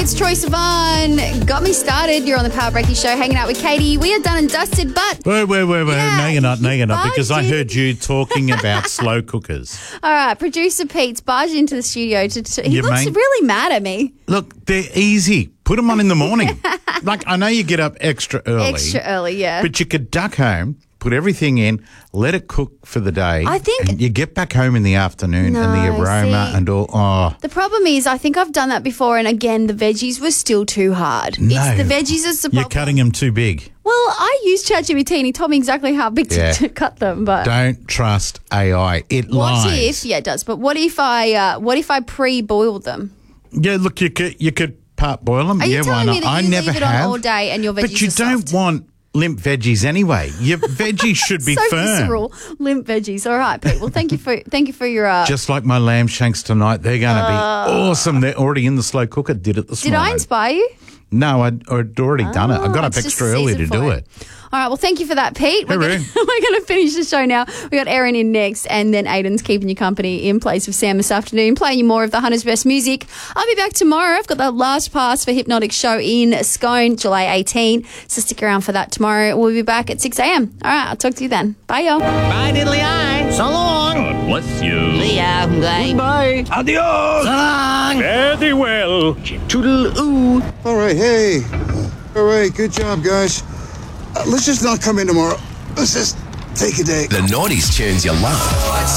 It's Troy Sivan. Got me started. You're on the Power Breaky Show, hanging out with Katie. We are done and dusted, but... Wait. Yeah, No, you're not, because I barged heard you talking about slow cookers. All right, producer Pete's barged into the studio. He Yeah, looks mate. really mad at me. Look, they're easy. Put them on in the morning. Like, I know you get up extra early. Extra early, yeah. But you could duck home, put everything in, let it cook for the day. I think- And you get back home in the afternoon and the No, aroma see- and all. Oh, The problem is, I think I've done that before, and again, the veggies were still too hard. No. It's the veggies that's the you're problem. cutting them too big. Well, I used ChatGPT, and he told me exactly how big Yeah. to cut them. But Don't trust AI. It what lies. if? Yeah, it does. But what if I pre-boiled them? Yeah, look, you could part boil them. Are you yeah, telling why me not? that I you never leave it have. on all day and your veggies But you are don't soft? want limp veggies anyway. Your veggies should be So firm. visceral, limp veggies. All right, Pete. Well, thank you for your. Just like my lamb shanks tonight, they're going to be awesome. They're already in the slow cooker. Did it this Did morning. I inspire you? No, I'd already done it. I got up It's just extra early to season do for it. All right, well, thank you for that, Pete. We're Hooroo. going to finish the show now. We got Erin in next, and then Aiden's keeping you company in place of Sam this afternoon, playing you more of the Hunter's Best music. I'll be back tomorrow. I've got the last pass for Hypnotic Show in Scone, July 18. So stick around for that tomorrow. We'll be back at 6 a.m. All right, I'll talk to you then. Bye, y'all. Bye, diddly-eye. So long. God bless you. See ya. Bye. Bye. Adios. So long. Very well. Toodle-oo. All right, hey. All right, good job, guys. Let's just not come in tomorrow. Let's just take a day. The 90s tunes you love.